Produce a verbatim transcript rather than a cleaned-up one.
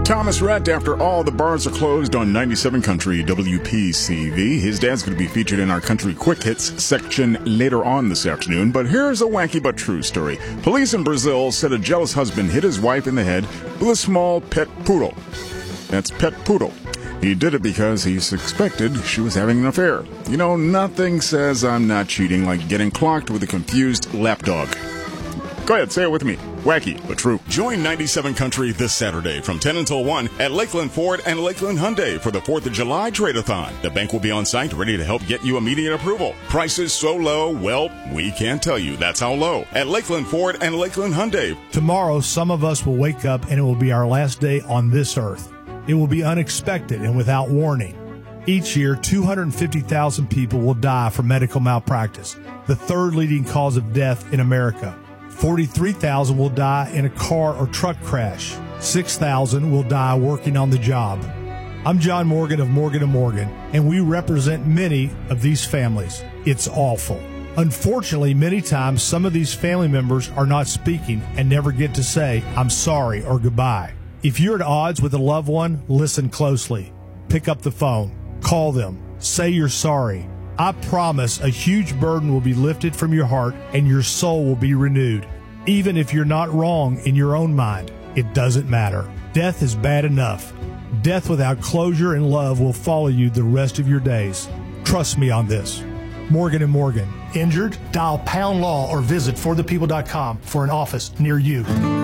Thomas Rhett, after all the bars are closed on ninety-seven Country W P C V. His dad's going to be featured in our Country Quick Hits section later on this afternoon. But here's a wacky but true story. Police in Brazil said a jealous husband hit his wife in the head with a small pet poodle. That's pet poodle. He did it because he suspected she was having an affair. You know, nothing says I'm not cheating like getting clocked with a confused lapdog. Go ahead, say it with me. Wacky, but true. Join ninety-seven Country this Saturday from ten until one at Lakeland Ford and Lakeland Hyundai for the fourth of July Trade-a-thon. The bank will be on site ready to help get you immediate approval. Prices so low, well, we can't tell you that's how low. At Lakeland Ford and Lakeland Hyundai. Tomorrow, some of us will wake up and it will be our last day on this earth. It will be unexpected and without warning. Each year, two hundred fifty thousand people will die from medical malpractice, the third leading cause of death in America. forty-three thousand will die in a car or truck crash. six thousand will die working on the job. I'm John Morgan of Morgan and Morgan, and we represent many of these families. It's awful. Unfortunately, many times some of these family members are not speaking and never get to say, I'm sorry or goodbye. If you're at odds with a loved one, listen closely. Pick up the phone. Call them. Say you're sorry. I promise a huge burden will be lifted from your heart and your soul will be renewed. Even if you're not wrong in your own mind, it doesn't matter. Death is bad enough. Death without closure and love will follow you the rest of your days. Trust me on this. Morgan and Morgan. Injured? Dial pound law or visit for the people dot com for an office near you.